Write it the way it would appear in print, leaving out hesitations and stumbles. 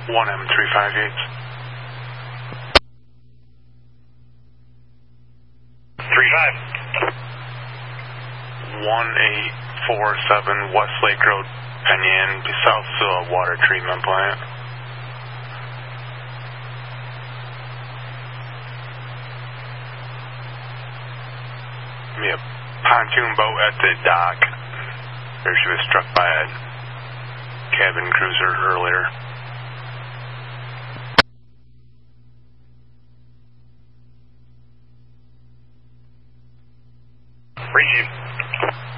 1M358. 35. 1847 West Lake Road, Penyan, south water treatment plant. Be a pontoon boat at the dock. There she was struck by a cabin cruiser earlier. Receive.